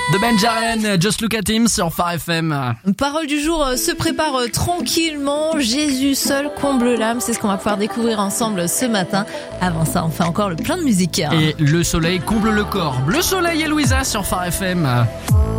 de Benjaren, Just Look at Him sur Phare FM. Parole du jour se prépare tranquillement. Jésus seul comble l'âme. C'est ce qu'on va pouvoir découvrir ensemble ce matin. Avant ça, on fait encore le plein de musique. Et le soleil comble le corps. Bleu Soleil et Louisa sur Phare FM.